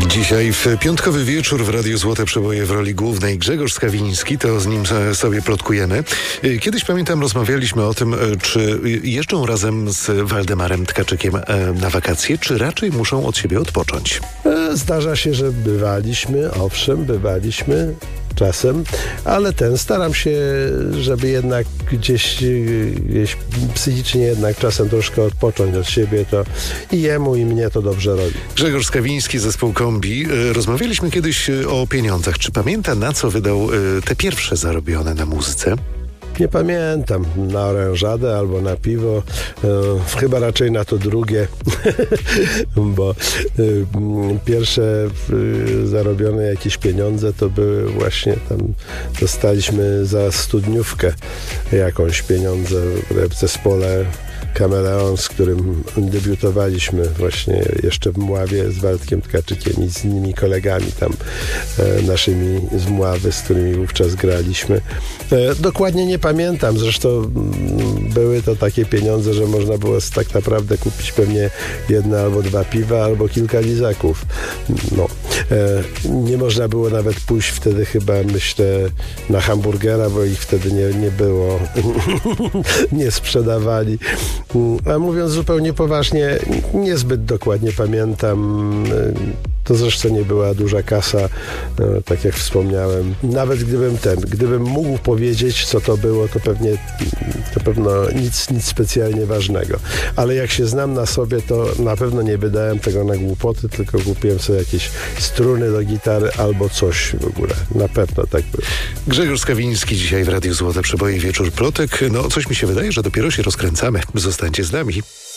Dzisiaj w piątkowy wieczór w Radiu Złote Przeboje w roli głównej Grzegorz Skawiński, to z nim sobie plotkujemy. Kiedyś, pamiętam, rozmawialiśmy o tym, czy jeżdżą razem z Waldemarem Tkaczykiem na wakacje, czy raczej muszą od siebie odpocząć. Zdarza się, że bywaliśmy czasem, ale staram się, żeby jednak gdzieś psychicznie jednak czasem troszkę odpocząć od siebie, to i jemu, i mnie to dobrze robi. Grzegorz Skawiński, zespół Kombi. Rozmawialiśmy kiedyś o pieniądzach. Czy pamięta, na co wydał te pierwsze zarobione na muzyce? Nie pamiętam, na orężadę albo na piwo, chyba raczej na to drugie, bo pierwsze zarobione jakieś pieniądze to były właśnie tam, dostaliśmy za studniówkę jakąś pieniądze w zespole Kameleon, z którym debiutowaliśmy właśnie jeszcze w Mławie z Waldkiem Tkaczykiem i z innymi kolegami tam naszymi z Mławy, z którymi wówczas graliśmy. Dokładnie nie pamiętam, zresztą były to takie pieniądze, że można było tak naprawdę kupić pewnie jedno albo dwa piwa, albo kilka lizaków. Nie można było nawet pójść wtedy chyba, myślę, na hamburgera, bo ich wtedy nie było. Nie sprzedawali. A mówiąc zupełnie poważnie, niezbyt dokładnie pamiętam. To zresztą nie była duża kasa, tak jak wspomniałem. Nawet gdybym mógł powiedzieć, co to było, to pewno nic specjalnie ważnego. Ale jak się znam na sobie, to na pewno nie wydałem tego na głupoty, tylko kupiłem sobie jakieś struny do gitary albo coś w ogóle. Na pewno tak było. Grzegorz Skawiński dzisiaj w Radiu Złote Przeboje, wieczór plotek. Coś mi się wydaje, że dopiero się rozkręcamy. Zostańcie z nami.